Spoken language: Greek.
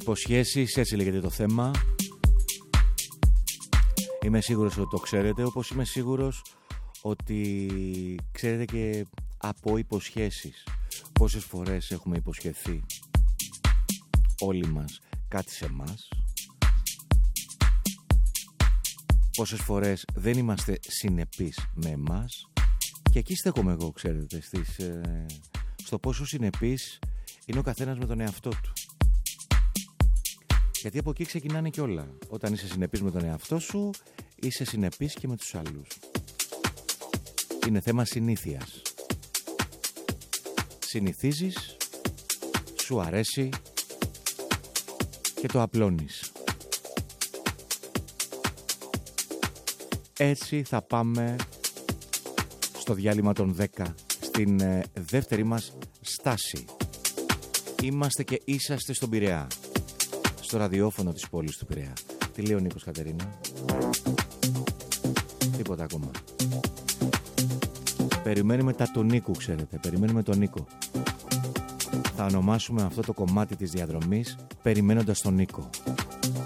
Υποσχέσεις, έτσι λέγεται το θέμα. Είμαι σίγουρος ότι το ξέρετε, όπως είμαι σίγουρος ότι ξέρετε και από υποσχέσεις πόσες φορές έχουμε υποσχεθεί όλοι μας κάτι σε μας, πόσες φορές δεν είμαστε συνεπείς με εμάς. Και εκεί στέκομαι εγώ, ξέρετε, στο πόσο συνεπής είναι ο καθένας με τον εαυτό του. Γιατί από εκεί ξεκινάνε και όλα. Όταν είσαι συνεπής με τον εαυτό σου, είσαι συνεπής και με τους άλλους. Είναι θέμα συνήθειας. Συνηθίζεις, σου αρέσει και το απλώνεις. Έτσι θα πάμε στο διάλειμμα των 10, στην δεύτερη μας στάση. Είμαστε και είσαστε στον Πειραιά, στο ραδιόφωνο της πόλης του Πειραιά. Τι λέει ο Νίκος, Κατερίνα? Τίποτα ακόμα. Περιμένουμε τα του Νίκου, ξέρετε. Περιμένουμε τον Νίκο. Θα ονομάσουμε αυτό το κομμάτι της διαδρομής περιμένοντας τον Νίκο.